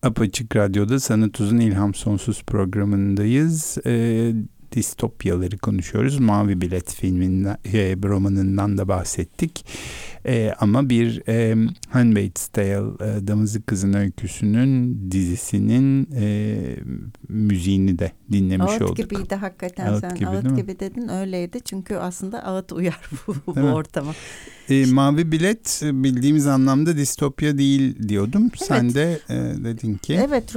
Apaçık Radyo'da Sanat Uzun İlham Sonsuz programındayız. Distopyaları konuşuyoruz. Mavi Bilet filminden, romanından da bahsettik. Ama bir Handmaid's Tale, Damızlık Kızın Öyküsü'nün dizisinin müziğini de dinlemiş ağıt olduk. Gibiydi hakikaten. Ağıt Sen gibi, ağıt gibi dedin, öyleydi. Çünkü aslında ağıt uyar bu ortama. Mavi Bilet bildiğimiz anlamda distopya değil diyordum. Evet. Sen de dedin ki. Evet,